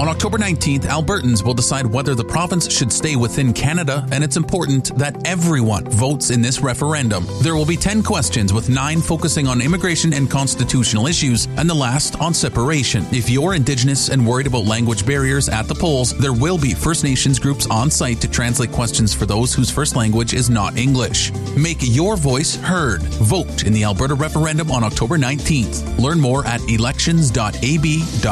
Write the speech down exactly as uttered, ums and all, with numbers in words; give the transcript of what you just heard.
On October nineteenth, Albertans will decide whether the province should stay within Canada, and it's important that everyone votes in this referendum. There will be ten questions, with nine focusing on immigration and constitutional issues, and the last on separation. If you're Indigenous and worried about language barriers at the polls, there will be First Nations groups on site to translate questions for those whose first language is not English. Make your voice heard. Vote in the Alberta referendum on October nineteenth. Learn more at elections dot a b dot c a.